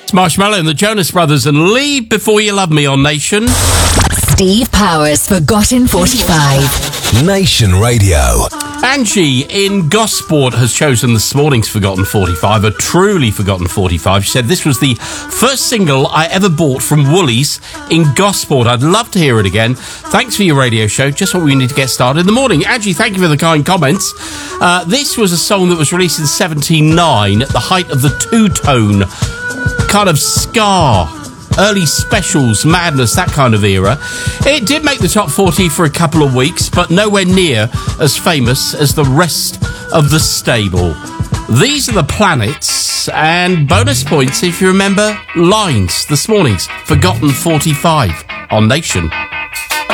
Marshmallow and the Jonas Brothers and Leave Before You Love Me on Nation. Steve Powers, Forgotten 45. Nation Radio. Angie in Gosport has chosen this morning's Forgotten 45, a truly forgotten 45. She said this was the first single I ever bought from Woolies in Gosport. I'd love to hear it again. Thanks for your radio show. Just what we need to get started in the morning. Angie, thank you for the kind comments. This was a song that was released in 79 at the height of the two-tone kind of ska, early Specials, Madness, that kind of era. It did make the top 40 for a couple of weeks, but nowhere near as famous as the rest of the stable. These are the Planets, and bonus points if you remember Lines, this morning's Forgotten 45 on Nation.